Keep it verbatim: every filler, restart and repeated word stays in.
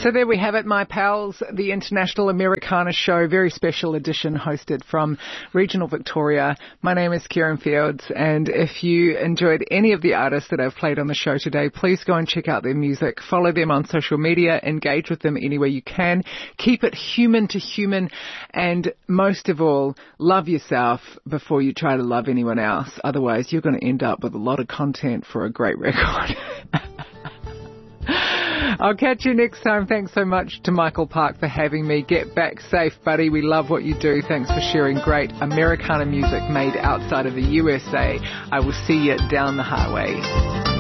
So there we have it, my pals, the International Americana Show, very special edition hosted from regional Victoria. My name is Kieran Fields, and if you enjoyed any of the artists that I've played on the show today, please go and check out their music, follow them on social media, engage with them any way you can, keep it human to human, and most of all, love yourself before you try to love anyone else. Otherwise, you're going to end up with a lot of content for a great record. I'll catch you next time. Thanks so much to Michael Park for having me. Get back safe, buddy. We love what you do. Thanks for sharing great Americana music made outside of the U S A. I will see you down the highway.